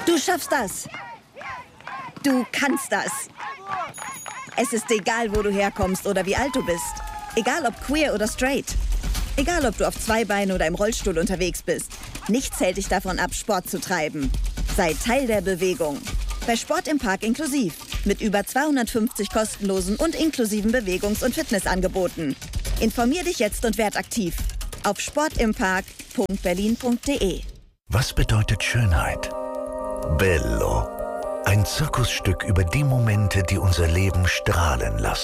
Du schaffst das. Du kannst das. Es ist egal, wo du herkommst oder wie alt du bist. Egal, ob queer oder straight. Egal, ob du auf zwei Beinen oder im Rollstuhl unterwegs bist. Nichts hält dich davon ab, Sport zu treiben. Sei Teil der Bewegung. Bei Sport im Park inklusiv. Mit über 250 kostenlosen und inklusiven Bewegungs- und Fitnessangeboten. Informier dich jetzt und werd aktiv. Auf sportimpark.berlin.de. Was bedeutet Schönheit? Bello. Ein Zirkusstück über die Momente, die unser Leben strahlen lassen.